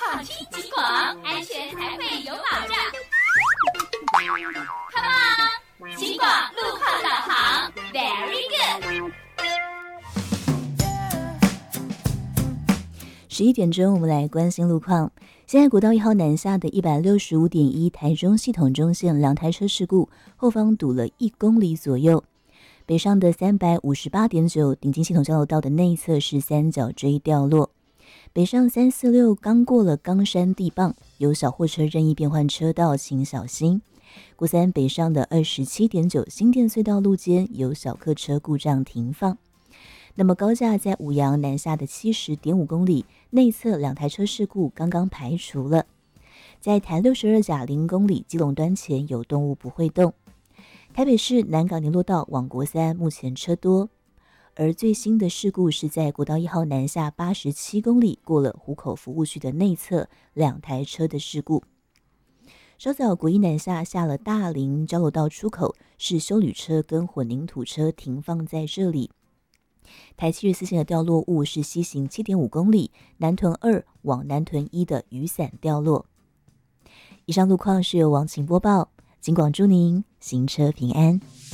好听警广，安全才会有保障。Come on， 警广路况导航 ，Very good。 11点钟，我们来关心路况。现在国道1号南下的 165.1 台中系统中线2台车事故，后方堵了1公里左右。北上的 358.9 顶金系统交流道的内侧是三角锥掉落。北上346刚过了冈山地磅，有小货车任意变换车道，请小心。国三北上的 27.9 新店隧道路肩有小客车故障停放。那么高架在五杨南下的 70.5 公里内侧2台车事故刚刚排除了。在台62甲0公里基隆端前有动物不会动。台北市南港联络道往国三目前车多。而最新的事故是在国道1号南下87公里过了湖口服务区的内侧2台车的事故。稍早国一南下下了大林交流道出口，是休旅车跟混凝土车停放在这里。台74线的掉落物是西行 7.5 公里南屯2往南屯1的雨伞掉落。以上路况是由王晴播报，警广祝您行车平安。